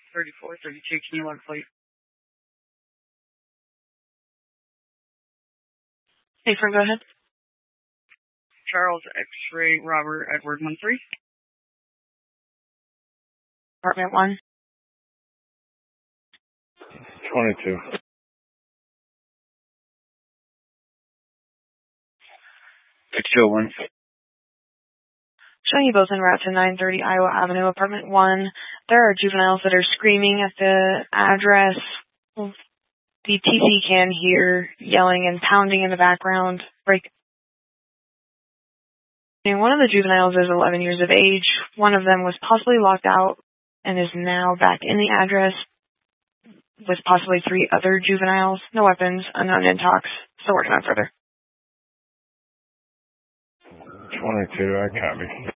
3432, can you log plate? Hey, Fern, go ahead. Charles X-ray Robert Edward 13. Apartment 1. 22. Picture 1. Showing you both en route to 930 Iowa Avenue, Apartment 1. There are juveniles that are screaming at the address. The TC can hear yelling and pounding in the background. One of the juveniles is 11 years of age. One of them was possibly locked out and is now back in the address with possibly 3 other juveniles. No weapons, unknown intox. Still working on further. 22, I copy.